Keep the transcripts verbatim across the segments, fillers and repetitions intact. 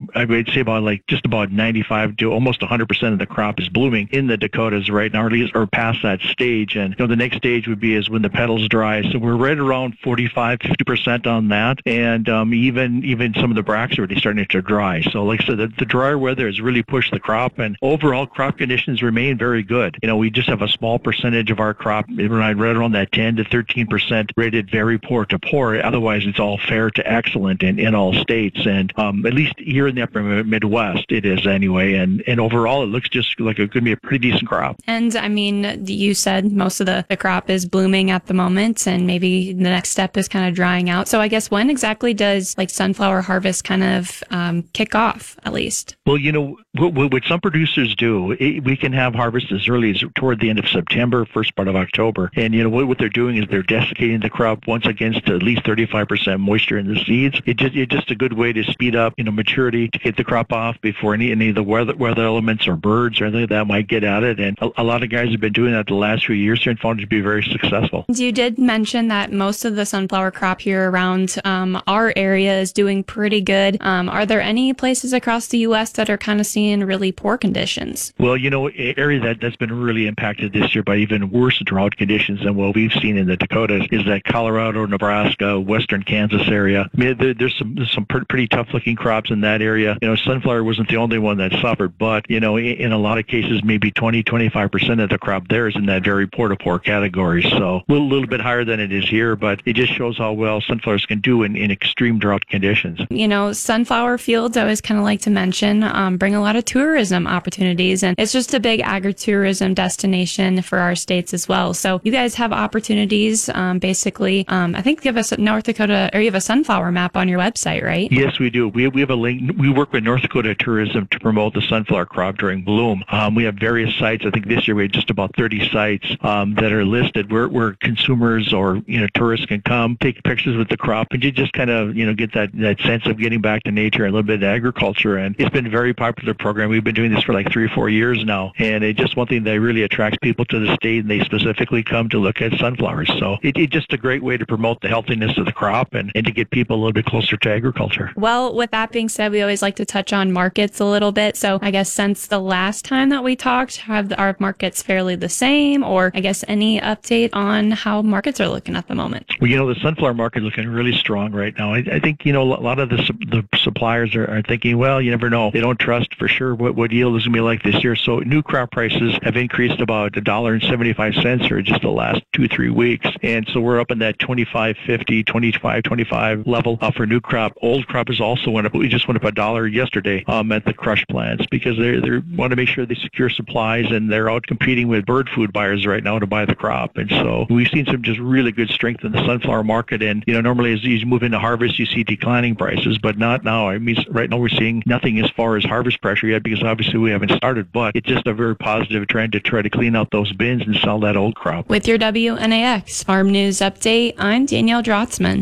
I would say about like just about ninety-five to almost one hundred percent of the crop is blooming in the Dakotas right now, or at least or past that stage. And you know, the next stage would be is when the petals dry. So we're right around forty-five, fifty percent on that. And um, even even some of the bracts are already starting to dry. So like I said, the, the drier weather has really pushed the crop, and overall crop conditions remain very good. You know, we just have a small percentage of our crop right around that ten to thirteen percent rated very poor to poor. Otherwise, it's all fair to excellent in, in all states. And um, at least here in the upper Midwest, it is anyway. And, and overall, it looks just like it could be a pretty decent crop. And I mean, you said most of the, the crop is blooming at the moment, and maybe the next step is kind of drying out. So I guess when exactly does like sunflower harvest kind of um, kick off, at least? Well, you know, what, what some producers do, it, we can have harvest as early as toward the end of September, first part of October. And, you know, what, what they're doing is they're desiccating the crop once against at least thirty-five percent moisture in the seeds. It just, it's just a good way to speed up, you know, maturity, to get the crop off before any, any of the weather, weather elements or birds or anything like that might get at it. And a, a lot of guys have been doing that the last few years here and found it to be very successful. You did mention that most of the sunflower crop here around um, our area is doing pretty good. Um, are there any places across the U S that are kind of seeing really poor conditions? Well, you know, an area that, that's been really impacted this year by even worse drought conditions than what we've seen in the Dakotas is that Colorado, Nebraska, western Kansas area. I mean, there, there's some there's some pretty, pretty tough-looking crops in that area. You know, sunflower wasn't the only one that suffered, but, you know, in, in a lot of cases, maybe twenty, twenty-five percent of the crop there is in that very poor-to-poor category. So a little, little bit higher than it is here, but it just shows how well sunflowers can do in, in extreme drought conditions. You know, sunflower fields, I always kind of like to mention, um, bring a lot of tourism opportunities, and it's just a big agritourism destination for our states as well. So you guys have opportunities, um, basically, um, I think you have a North Dakota, or you have a sunflower map on your website, right? Yes, we do. We, we have a link. We work with North Dakota Tourism to promote the sunflower crop during bloom. Um, we have various sites. I think this year we had just about thirty sites um, that are listed where, where consumers or, you know, tourists can come, take pictures with the crop, and you just kind of, you know, get that, that sense of getting back to nature and a little bit of agriculture. And it's been a very popular program. We've been doing this for like three or four years now. And it's just one thing that really attracts people to the state, and they specifically come to look at sunflowers. So it, it's just a great way to promote the healthiness of the crop and, and to get people a little bit closer to agriculture. Well, with that being said, we always like to touch on markets a little bit. So I guess since the last time that we talked, have our markets fairly the same, or I guess any update on how markets are looking at the moment? Well, you know, the sunflower market is looking really strong right now. I, I think, you know, a lot of the, the suppliers are, are thinking, well, you never know. They don't trust for sure what, what yield is going to be like this year. So new crop prices have increased about a dollar and seventy-five cents for just the last two, three weeks. And so we're up in that twenty-five fifty, twenty-five twenty-five level uh, for new crop. Old crop has also went up. We just went up a dollar yesterday um, at the crush plants because they they want to make sure they secure supplies, and they're out competing with bird food buyers right now to buy the crop. And so we've seen some just really good strength in the sunflower market. And, you know, normally as you move into harvest, you see declining prices, but not now. I mean, right now we're seeing nothing as far as harvest pressure yet because obviously we haven't started, but it's just a very positive trend to try to clean out those bins and sell that old crop. With your W N A X Farm News Update, I'm Danielle Drotzman.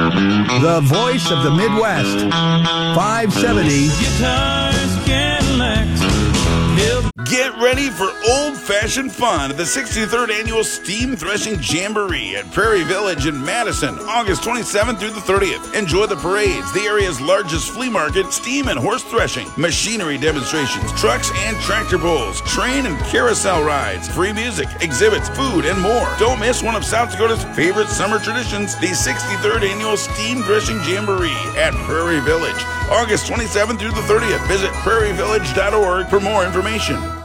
The voice of the Midwest, five seventy. Guitars, Cadillacs. Get ready for old-fashioned fun at the sixty-third Annual Steam Threshing Jamboree at Prairie Village in Madison, August twenty-seventh through the thirtieth. Enjoy the parades, the area's largest flea market, steam and horse threshing, machinery demonstrations, trucks and tractor pulls, train and carousel rides, free music, exhibits, food, and more. Don't miss one of South Dakota's favorite summer traditions, the sixty-third Annual Steam Threshing Jamboree at Prairie Village, August twenty-seventh through the thirtieth. Visit prairie village dot org for more information.